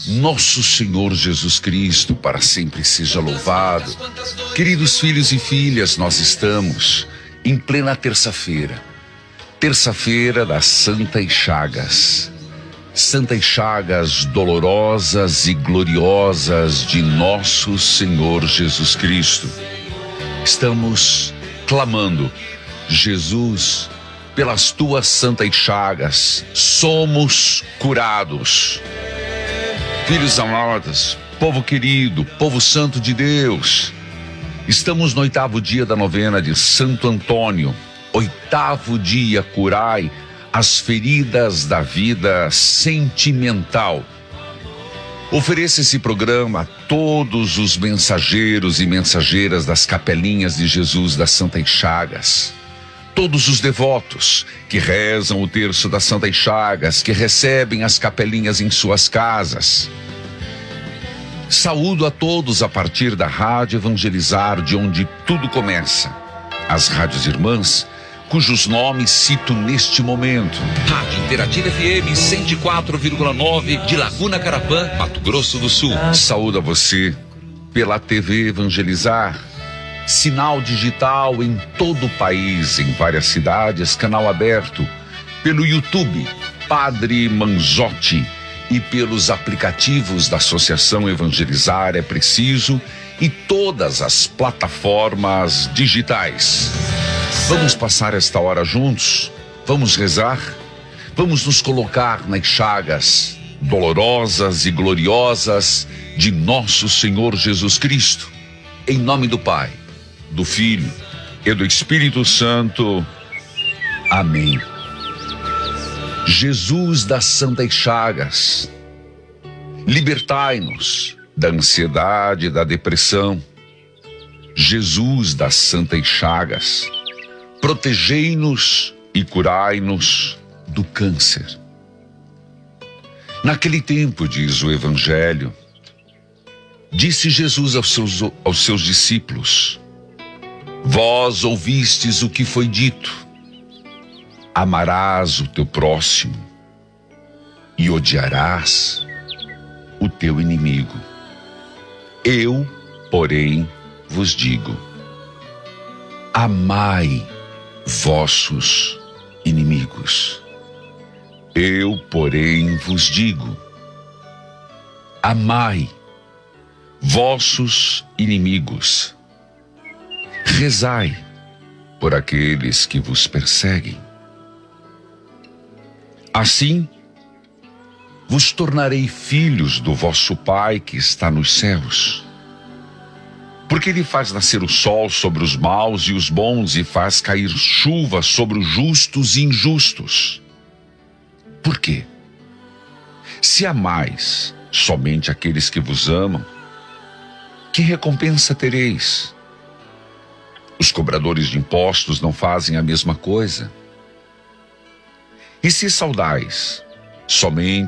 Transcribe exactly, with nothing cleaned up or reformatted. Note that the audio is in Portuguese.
Nosso Senhor Jesus Cristo, para sempre seja louvado. Queridos filhos e filhas, nós estamos em plena terça-feira. Terça-feira das Santas Chagas. Santas Chagas dolorosas e gloriosas de nosso Senhor Jesus Cristo. Estamos clamando, Jesus, pelas tuas santas chagas, somos curados. Filhos amados, povo querido, povo santo de Deus, estamos no oitavo dia da novena de Santo Antônio. Oitavo dia, curai as feridas da vida sentimental. Ofereça esse programa a todos os mensageiros e mensageiras das capelinhas de Jesus das Santas Chagas. Todos os devotos que rezam o terço das Santas Chagas, que recebem as capelinhas em suas casas. Saúdo a todos a partir da Rádio Evangelizar, de onde tudo começa. As rádios irmãs, cujos nomes cito neste momento. Rádio Interativa F M cento e quatro vírgula nove de Laguna Carapã, Mato Grosso do Sul. Saúdo a você pela T V Evangelizar. Sinal digital em todo o país, em várias cidades, canal aberto. Pelo YouTube, Padre Manzotti. E pelos aplicativos da Associação Evangelizar é Preciso e todas as plataformas digitais. Vamos passar esta hora juntos? Vamos rezar? Vamos nos colocar nas chagas dolorosas e gloriosas de nosso Senhor Jesus Cristo. Em nome do Pai, do Filho e do Espírito Santo. Amém. Jesus das Santas Chagas, libertai-nos da ansiedade e da depressão. Jesus das Santas Chagas, protegei-nos e curai-nos do câncer. Naquele tempo, diz o Evangelho, disse Jesus aos seus, aos seus discípulos: vós ouvistes o que foi dito, amarás o teu próximo e odiarás o teu inimigo. Eu, porém, vos digo, amai vossos inimigos. Eu, porém, vos digo, amai vossos inimigos. Rezai por aqueles que vos perseguem. Assim, vos tornarei filhos do vosso Pai que está nos céus. Porque Ele faz nascer o sol sobre os maus e os bons e faz cair chuva sobre os justos e injustos. Por quê? Se amais somente aqueles que vos amam, que recompensa tereis? Os cobradores de impostos não fazem a mesma coisa? E se saudais somente